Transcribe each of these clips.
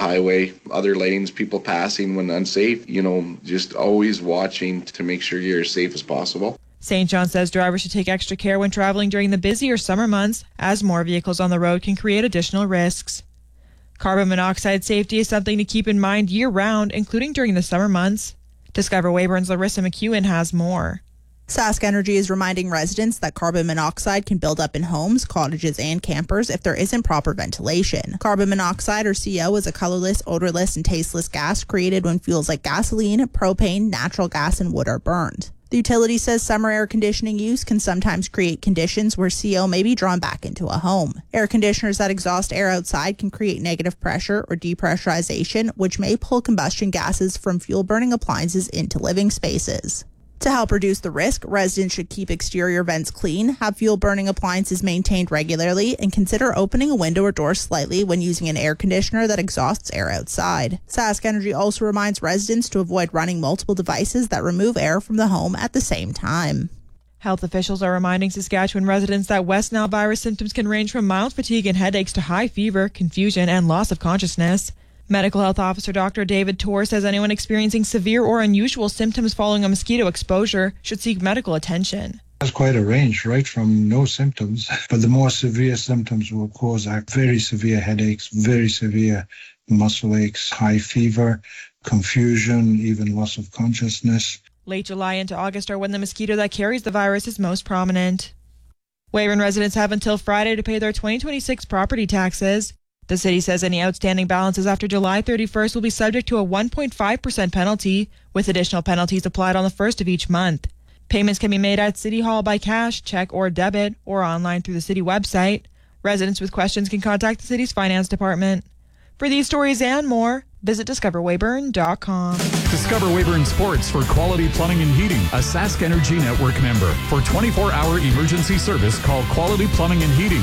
highway, other lanes, people passing when unsafe, just always watching to make sure you're as safe as possible. St. John says drivers should take extra care when traveling during the busier summer months, as more vehicles on the road can create additional risks. Carbon monoxide safety is something to keep in mind year-round, including during the summer months. Discover Weyburn's Larissa McEwen has more. Sask Energy is reminding residents that carbon monoxide can build up in homes, cottages, and campers if there isn't proper ventilation. Carbon monoxide, or CO, is a colorless, odorless, and tasteless gas created when fuels like gasoline, propane, natural gas, and wood are burned. The utility says summer air conditioning use can sometimes create conditions where CO may be drawn back into a home. Air conditioners that exhaust air outside can create negative pressure or depressurization, which may pull combustion gases from fuel-burning appliances into living spaces. To help reduce the risk, residents should keep exterior vents clean, have fuel-burning appliances maintained regularly, and consider opening a window or door slightly when using an air conditioner that exhausts air outside. Sask Energy also reminds residents to avoid running multiple devices that remove air from the home at the same time. Health officials are reminding Saskatchewan residents that West Nile virus symptoms can range from mild fatigue and headaches to high fever, confusion, and loss of consciousness. Medical Health Officer Dr. David Torr says anyone experiencing severe or unusual symptoms following a mosquito exposure should seek medical attention. That's quite a range, right from no symptoms, but the more severe symptoms will cause very severe headaches, very severe muscle aches, high fever, confusion, even loss of consciousness. Late July into August are when the mosquito that carries the virus is most prominent. Weyburn residents have until Friday to pay their 2026 property taxes. The city says any outstanding balances after July 31st will be subject to a 1.5% penalty, with additional penalties applied on the 1st of each month. Payments can be made at City Hall by cash, check, or debit, or online through the city website. Residents with questions can contact the city's finance department. For these stories and more, visit discoverweyburn.com. Discover Weyburn Sports for Quality Plumbing and Heating, a Sask Energy Network member. For 24-hour emergency service, call Quality Plumbing and Heating,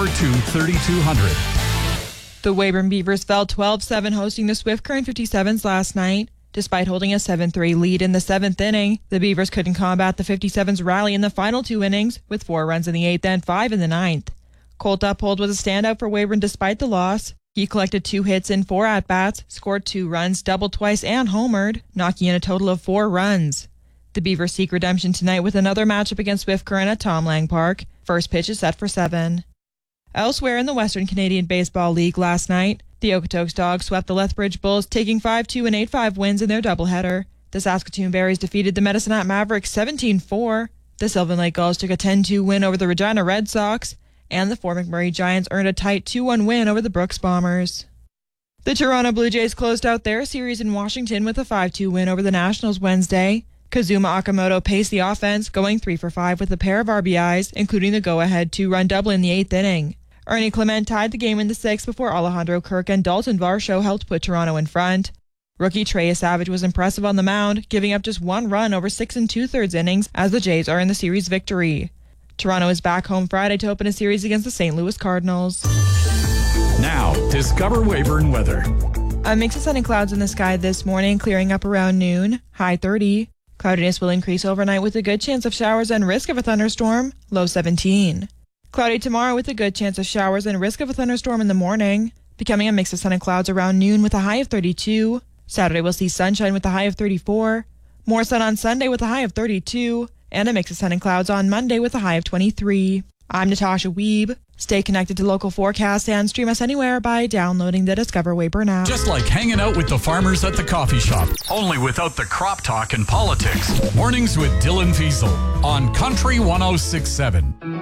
842-3200. The Weyburn Beavers fell 12-7 hosting the Swift Current 57s last night. Despite holding a 7-3 lead in the 7th inning, the Beavers couldn't combat the 57s' rally in the final 2 innings, with 4 runs in the 8th and 5 in the 9th. Colt Uphold was a standout for Weyburn despite the loss. He collected 2 hits in 4 at-bats, scored 2 runs, doubled twice, and homered, knocking in a total of 4 runs. The Beavers seek redemption tonight with another matchup against Swift Current at Tom Lang Park. First pitch is set for 7. Elsewhere in the Western Canadian Baseball League last night, the Okotoks Dogs swept the Lethbridge Bulls, taking 5-2 and 8-5 wins in their doubleheader. The Saskatoon Berries defeated the Medicine Hat Mavericks 17-4. The Sylvan Lake Gulls took a 10-2 win over the Regina Red Sox, and the Fort McMurray Giants earned a tight 2-1 win over the Brooks Bombers. The Toronto Blue Jays closed out their series in Washington with a 5-2 win over the Nationals Wednesday. Kazuma Okamoto paced the offense, going 3 for 5 with a pair of RBIs, including the go-ahead 2-run double in the 8th inning. Ernie Clement tied the game in the 6th before Alejandro Kirk and Dalton Varsho helped put Toronto in front. Rookie Trey Savage was impressive on the mound, giving up just 1 run over 6 2/3 innings as the Jays are in the series victory. Toronto is back home Friday to open a series against the St. Louis Cardinals. Now, Discover Weyburn weather. A mix of sun and clouds in the sky this morning, clearing up around noon, high 30. Cloudiness will increase overnight with a good chance of showers and risk of a thunderstorm, low 17. Cloudy tomorrow with a good chance of showers and risk of a thunderstorm in the morning, becoming a mix of sun and clouds around noon with a high of 32. Saturday will see sunshine with a high of 34. More sun on Sunday with a high of 32. And a mix of sun and clouds on Monday with a high of 23. I'm Natasha Wiebe. Stay connected to local forecasts and stream us anywhere by downloading the Discover Weyburn app. Just like hanging out with the farmers at the coffee shop, only without the crop talk and politics. Mornings with Dylan Fiesel on Country 106.7.